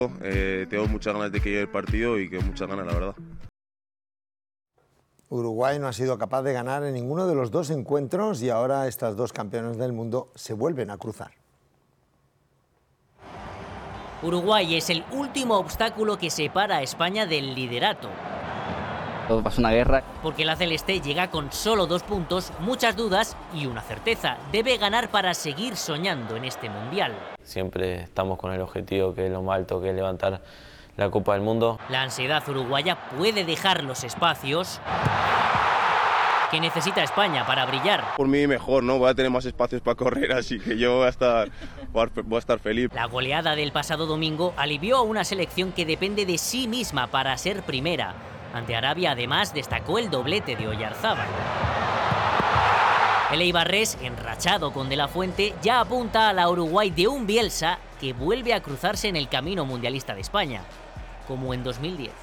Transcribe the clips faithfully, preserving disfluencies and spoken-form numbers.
Eh, tengo muchas ganas de que llegue el partido y que muchas ganas, la verdad. Uruguay no ha sido capaz de ganar en ninguno de los dos encuentros y ahora estas dos campeones del mundo se vuelven a cruzar. Uruguay es el último obstáculo que separa a España del liderato. Todo pasa una guerra. Porque la celeste llega con solo dos puntos, muchas dudas y una certeza. Debe ganar para seguir soñando en este mundial. Siempre estamos con el objetivo que es lo más alto, que es levantar la Copa del Mundo. La ansiedad uruguaya puede dejar los espacios que necesita España para brillar. Por mí mejor, ¿no? Voy a tener más espacios para correr, así que yo voy a estar, voy a estar feliz. La goleada del pasado domingo alivió a una selección que depende de sí misma para ser primera. Ante Arabia, además, destacó el doblete de Oyarzábal. El eibarrés, enrachado con De la Fuente, ya apunta a la Uruguay de un Bielsa que vuelve a cruzarse en el camino mundialista de España, como en dos mil diez.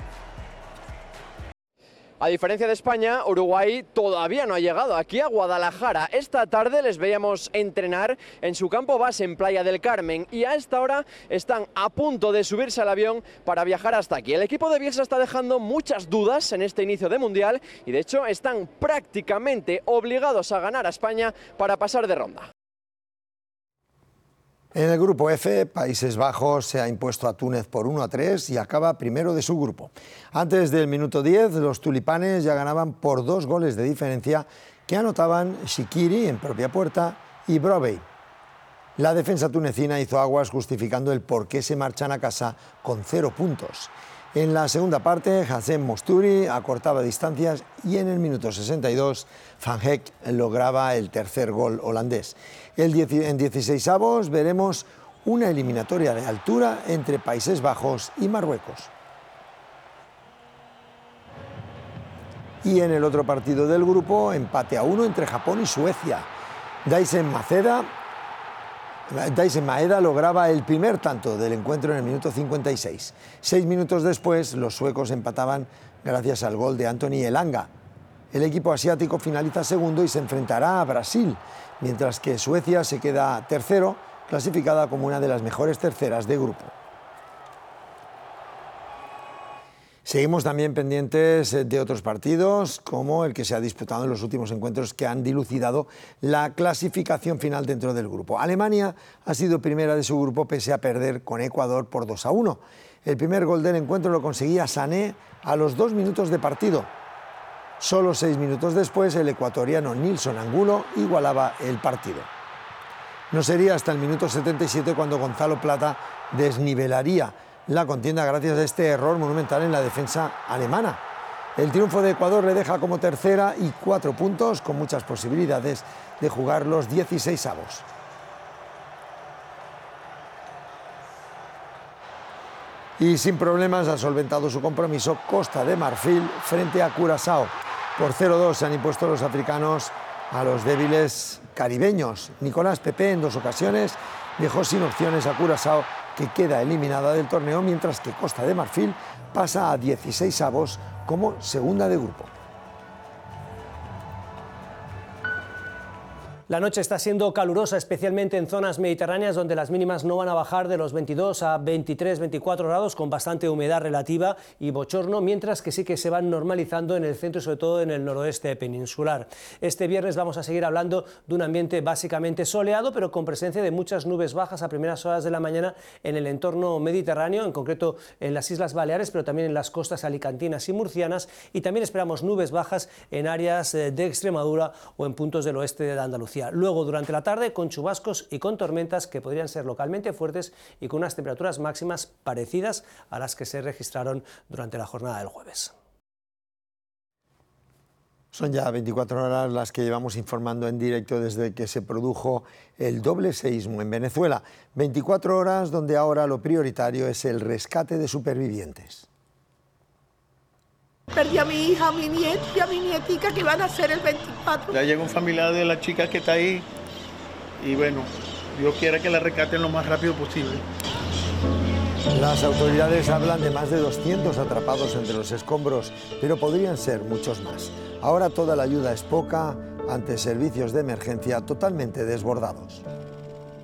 A diferencia de España, Uruguay todavía no ha llegado aquí a Guadalajara. Esta tarde les veíamos entrenar en su campo base en Playa del Carmen y a esta hora están a punto de subirse al avión para viajar hasta aquí. El equipo de Bielsa está dejando muchas dudas en este inicio de Mundial y de hecho están prácticamente obligados a ganar a España para pasar de ronda. En el grupo F, Países Bajos se ha impuesto a Túnez por uno a tres y acaba primero de su grupo. Antes del minuto diez, los tulipanes ya ganaban por dos goles de diferencia que anotaban Shaqiri en propia puerta y Brobbey. La defensa tunecina hizo aguas justificando el por qué se marchan a casa con cero puntos. En la segunda parte, Hassem Mosturi acortaba distancias y en el minuto sesenta y dos, Van Heck lograba el tercer gol holandés. El en dieciseisavos veremos una eliminatoria de altura entre Países Bajos y Marruecos. Y en el otro partido del grupo, empate a uno entre Japón y Suecia. Daisen Maeda, Daisen Maeda lograba el primer tanto del encuentro en el minuto cincuenta y seis. Seis minutos después, los suecos empataban gracias al gol de Anthony Elanga. El equipo asiático finaliza segundo y se enfrentará a Brasil, mientras que Suecia se queda tercero, clasificada como una de las mejores terceras de grupo. Seguimos también pendientes de otros partidos, como el que se ha disputado en los últimos encuentros que han dilucidado la clasificación final dentro del grupo. Alemania ha sido primera de su grupo pese a perder con Ecuador por dos a uno. El primer gol del encuentro lo conseguía Sané a los dos minutos de partido. Solo seis minutos después, el ecuatoriano Nilson Angulo igualaba el partido. No sería hasta el minuto setenta y siete cuando Gonzalo Plata desnivelaría la contienda gracias a este error monumental en la defensa alemana. El triunfo de Ecuador le deja como tercera y cuatro puntos, con muchas posibilidades de jugar los dieciseisavos. Y sin problemas ha solventado su compromiso Costa de Marfil frente a Curazao. Por cero dos se han impuesto los africanos a los débiles caribeños. Nicolás Pepe en dos ocasiones dejó sin opciones a Curazao, que queda eliminada del torneo, mientras que Costa de Marfil pasa a dieciseisavos como segunda de grupo. La noche está siendo calurosa, especialmente en zonas mediterráneas donde las mínimas no van a bajar de los veintidós a veintitrés, veinticuatro grados, con bastante humedad relativa y bochorno, mientras que sí que se van normalizando en el centro y sobre todo en el noroeste peninsular. Este viernes vamos a seguir hablando de un ambiente básicamente soleado, pero con presencia de muchas nubes bajas a primeras horas de la mañana en el entorno mediterráneo, en concreto en las Islas Baleares, pero también en las costas alicantinas y murcianas, y también esperamos nubes bajas en áreas de Extremadura o en puntos del oeste de Andalucía. Luego, durante la tarde, con chubascos y con tormentas que podrían ser localmente fuertes y con unas temperaturas máximas parecidas a las que se registraron durante la jornada del jueves. Son ya veinticuatro horas las que llevamos informando en directo desde que se produjo el doble seísmo en Venezuela. veinticuatro horas donde ahora lo prioritario es el rescate de supervivientes. Perdí a mi hija, a mi nieta y a mi nietica que van a ser el veinticuatro. Ya llega un familiar de la chica que está ahí y bueno, Dios quiera que la rescaten lo más rápido posible. Las autoridades hablan de más de doscientos atrapados entre los escombros, pero podrían ser muchos más. Ahora toda la ayuda es poca ante servicios de emergencia totalmente desbordados.